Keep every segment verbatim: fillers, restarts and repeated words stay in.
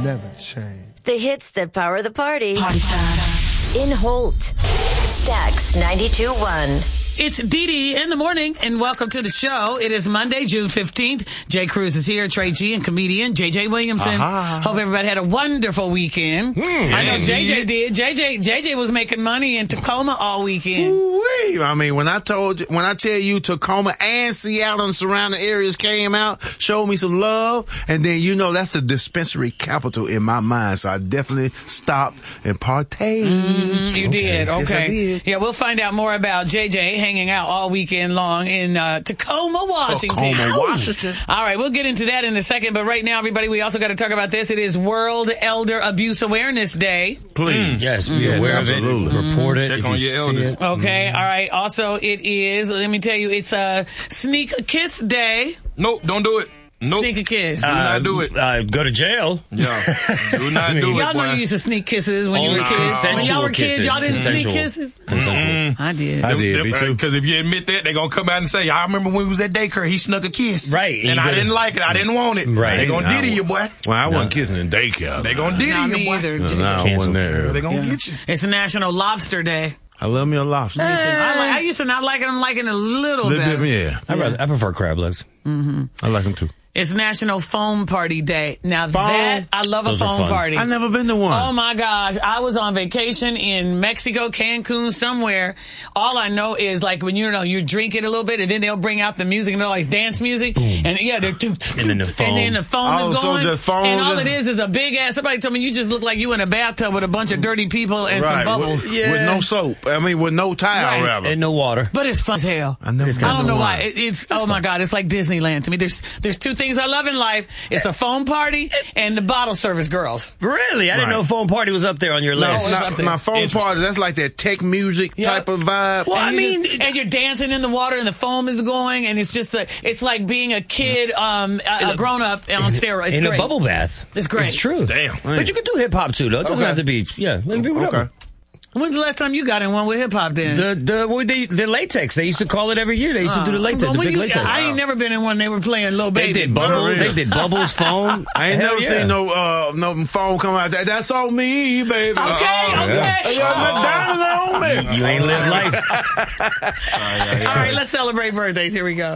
never change. The hits that power the party. Party time. In Holt. Stax ninety-two point one. It's Dee Dee in the morning, and welcome to the show. It is Monday, June fifteenth. Jay Cruz is here, Trey G, and comedian J J Williamson. Uh-huh. Hope everybody had a wonderful weekend. Mm, I know J J did. J J J J was making money in Tacoma all weekend. Ooh-wee. I mean, when I told you, when I tell you Tacoma and Seattle and surrounding areas came out, showed me some love, and then you know that's the dispensary capital in my mind, so I definitely stopped and partaked. Mm, you okay. did. Okay. Yes, I did. Yeah, we'll find out more about J J hanging out all weekend long in uh, Tacoma, Washington. Tacoma, Washington. All right, we'll get into that in a second, but right now, everybody, we also got to talk about this. It is World Elder Abuse Awareness Day. Please. Mm. Yes, be yes, aware absolutely. of it. Report it. Check on your elders. Okay, all right. Also, it is, let me tell you, it's a Sneak a Kiss Day. Nope, don't do it. Nope. Sneak a kiss. Do not Uh, do it. Uh, go to jail. Yeah. Do not do it, Y'all know boy. you used to sneak kisses when you Only were kids. When y'all were kids, kisses. y'all didn't sneak Consensual. kisses? Consensual. I did. I did, me too. Because if you admit that, they're going to come out and say, I remember when we was at daycare, he snuck a kiss. Right. And You I gotta- didn't like it. I didn't want it. Right. They going to I diddy you, wa- boy. Well, I wasn't kissing in daycare. They going to diddy Not you, me boy. either. No, J J. no, I wasn't there. They going to Yeah. get you. It's National Lobster Day. I love me a lobster. I, like, I used to not like it. I'm liking it a little, Little better. bit, yeah. I, rather, I prefer crab legs. I like them too. It's National Foam Party Day. Now Foam? that, I love Those a are foam fun. party. I never been to one. Oh my gosh. I was on vacation in Mexico, Cancun, somewhere. All I know is like when you know, you drink it a little bit and then they'll bring out the music and they'll like dance music. Boom. And yeah, they're too, And then the foam. And then the foam Oh, is so going. just foam and all just- it is is a big ass, somebody told me you just look like you in a bathtub with a bunch of dirty people and some right. bubbles. With, with no soap. I mean, with no towel, Right. rather. And no water. But it's fun as hell. I never I been don't to know one. why. It, it's, oh my God, it's like Disneyland to me. There's there's two things I love in life. It's a foam party and the bottle service girls. Really? I didn't Right. know Foam Party was up there on your No, list. not, my phone party, that's like that tech music Yeah. type of vibe. Well, I And you mean, just- and you're dancing in the water and the foam is going and it's just the, it's like being a kid, um, a, a grown up on steroids. It's in great. a bubble bath. It's great. It's true. Damn. But you can do hip hop too, though. It doesn't Okay. have to be. Yeah, it can be whatever. Okay. When's the last time you got in one with hip hop then? The the well, they, the latex. They used to call it every year. They used to do the latex, But the when big you- latex. I ain't never been in one. They were playing Lil They Baby. did bubbles. real. They did bubbles, foam. I ain't Hell never yeah. seen no uh no phone come out. That that's on me, baby. Okay, okay. Hey, y'all, that diamond on me. You ain't lived life. All right, let's celebrate birthdays. Here we go.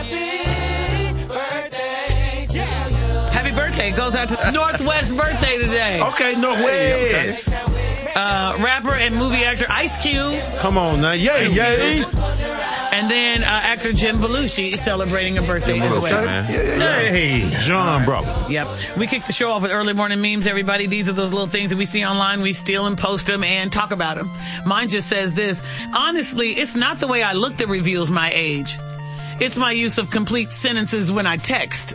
Happy birthday goes out to Northwest birthday today. Okay, no way. Uh, rapper and movie actor Ice Cube. Come on now, yay, yay. And then uh, actor Jim Belushi is celebrating a birthday as Okay, well. man. Yeah, yeah, yeah. Hey. John, bro. Yep. We kick the show off with early morning memes, everybody. These are those little things that we see online. We steal and post them and talk about them. Mine just says this. Honestly, it's not the way I look that reveals my age. It's my use of complete sentences when I text.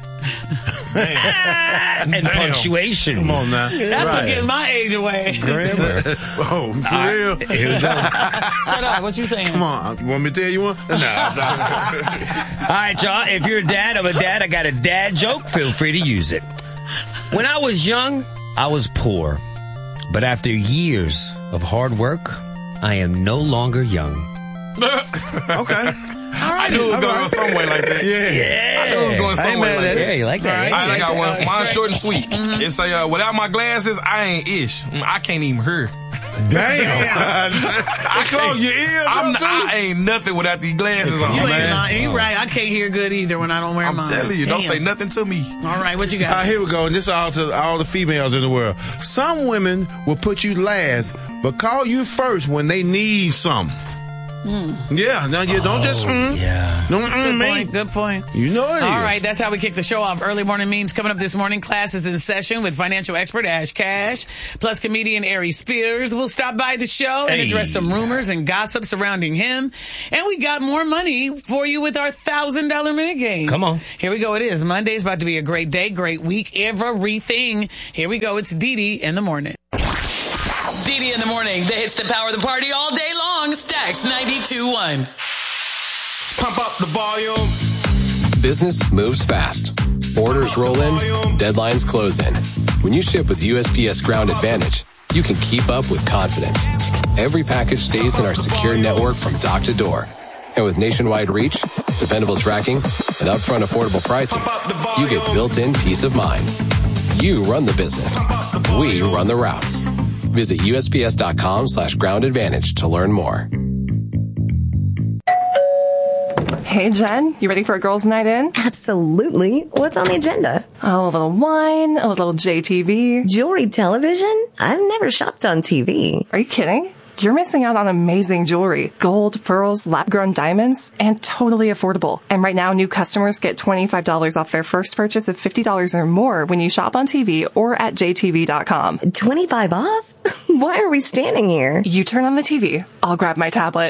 And punctuation. Come on now. That's what Right. gives my age away. Grammar. Oh, for real? Here we go. Shut up. What you saying? Come on. You want me to tell you one? Nah. All right, y'all. If you're a dad, I'm a dad. I got a dad joke. Feel free to use it. When I was young, I was poor. But after years of hard work, I am no longer young. Okay. I knew it was going some way like that. Yeah. Yeah. I knew it was going I some ain't way mad like at that. Yeah, you like that? All right. ain't All right, I you? got one. Okay. Mine's short and sweet. It say, uh, without my glasses, I ain't ish. Mm, I can't even hear. Damn. I close your ears I'm up, not, too? I ain't nothing without these glasses on, You ain't man. lying. You right. I can't hear good either when I don't wear I'm mine. telling you, don't Damn. say nothing to me. All right, what you got? All right, here we go. And this is all to all the females in the world. Some women will put you last, but call you first when they need something. Yeah, now you don't just mm, Yeah. don't Good mm, me. point. Good point. You know it is. All right, that's how we kick the show off. Early morning memes coming up this morning. Classes in session with financial expert Ash Cash, plus comedian Ari Spears will stop by the show and Hey. address some rumors and gossip surrounding him. And we got more money for you with our thousand dollar minute game. Come on. Here we go. It is Monday's about to be a great day, great week, everything. Here we go. It's Dee Dee in the morning. Dee Dee in the morning. The hits that power the party all day long. Stax ninety-two point one. Pump up the volume. Business moves fast. Orders roll in, deadlines close in. When you ship with U S P S Ground Advantage, you can keep up with confidence. Every package stays in our secure network from dock to door. And with nationwide reach, dependable tracking, and upfront affordable pricing, you get built-in peace of mind. You run the business. We run the routes. Visit usps.com slash ground advantage to learn more. Hey, Jen, you ready for a girls' night in? Absolutely. What's on the agenda? Oh, a little wine, a little J T V. Jewelry television? I've never shopped on T V. Are you kidding? You're missing out on amazing jewelry. Gold, pearls, lab-grown diamonds, and totally affordable. And right now, new customers get twenty-five dollars off their first purchase of fifty dollars or more when you shop on T V or at j t v dot com. twenty-five off? Why are we standing here? You turn on the T V. I'll grab my tablet.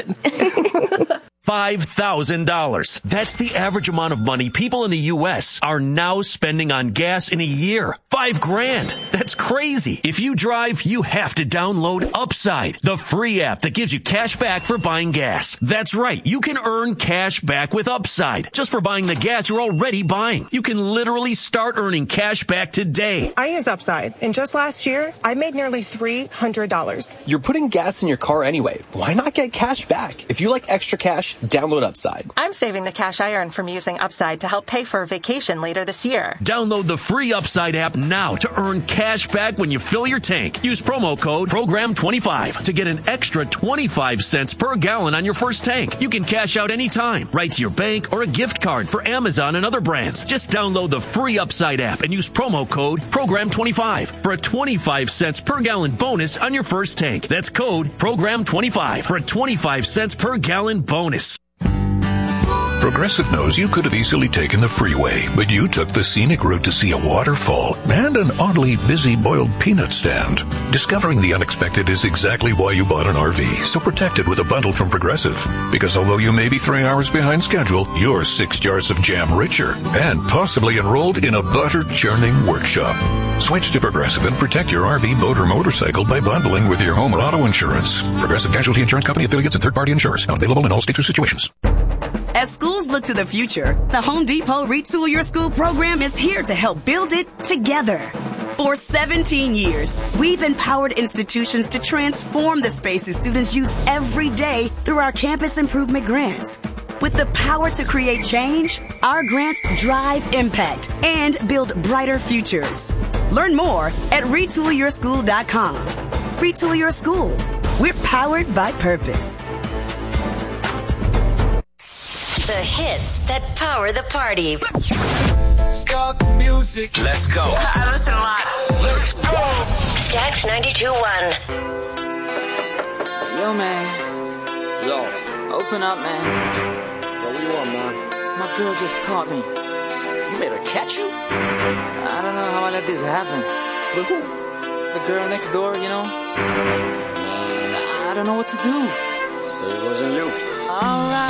five thousand dollars. That's the average amount of money people in the U S are now spending on gas in a year. Five grand. That's crazy. If you drive, you have to download Upside, the free app that gives you cash back for buying gas. That's right. You can earn cash back with Upside just for buying the gas you're already buying. You can literally start earning cash back today. I use Upside, and just last year, I made nearly three hundred dollars. You're putting gas in your car anyway. Why not get cash back? If you like extra cash, download Upside. I'm saving the cash I earn from using Upside to help pay for a vacation later this year. Download the free Upside app now to earn cash back when you fill your tank. Use promo code program twenty-five to get an extra twenty-five cents per gallon on your first tank. You can cash out anytime, right to your bank or a gift card for Amazon and other brands. Just download the free Upside app and use promo code program twenty-five for a twenty-five cents per gallon bonus on your first tank. That's code program twenty-five for a twenty-five cents per gallon bonus. Progressive knows you could have easily taken the freeway, but you took the scenic route to see a waterfall and an oddly busy boiled peanut stand. Discovering the unexpected is exactly why you bought an R V, so protect it with a bundle from Progressive. Because although you may be three hours behind schedule, you're six jars of jam richer and possibly enrolled in a butter churning workshop. Switch to Progressive and protect your R V, boat, or motorcycle by bundling with your home or auto insurance. Progressive Casualty Insurance Company affiliates and third-party insurers. Not available in all states or situations. As schools look to the future, the Home Depot Retool Your School program is here to help build it together. For seventeen years, we've empowered institutions to transform the spaces students use every day through our campus improvement grants. With the power to create change, our grants drive impact and build brighter futures. Learn more at retool your school dot com. Retool Your School. We're powered by purpose. The hits that power the party. Start the music. Let's go. I listen a lot. Let's go. Stax ninety-two point one. Yo, man. Yo. Open up, man. Yo, what you want, man? My girl just caught me. You made her catch you? I don't know how I let this happen. But who? The girl next door, you know? I don't know what to do. So it wasn't you. All right.